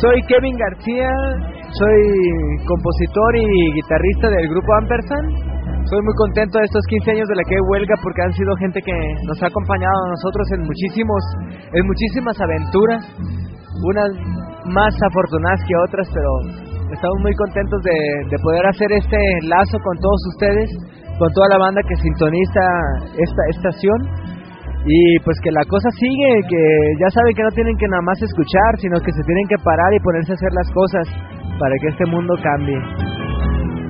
Soy Kevin García, soy compositor y guitarrista del grupo Ampersand. Soy muy contento de estos 15 años de la que hay huelga porque han sido gente que nos ha acompañado a nosotros en muchísimas aventuras, unas más afortunadas que otras, pero estamos muy contentos de poder hacer este lazo con todos ustedes, con toda la banda que sintoniza esta estación. Y pues que la cosa sigue, que ya saben que no tienen que nada más escuchar, sino que se tienen que parar y ponerse a hacer las cosas para que este mundo cambie.